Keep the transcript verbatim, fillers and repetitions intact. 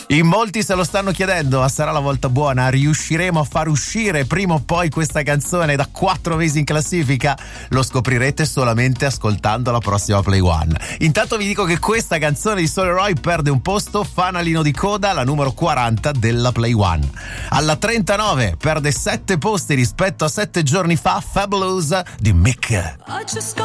In molti se lo stanno chiedendo, ma sarà la volta buona? Riusciremo a far uscire prima o poi questa canzone da quattro mesi in classifica? Lo scoprirete solamente ascoltando la prossima Play One. Intanto vi dico che questa canzone di Sole Roy perde un posto, fanalino di coda, la numero quaranta della Play One. Alla trentanove perde sette posti rispetto a sette giorni fa, Fabulous di Mick.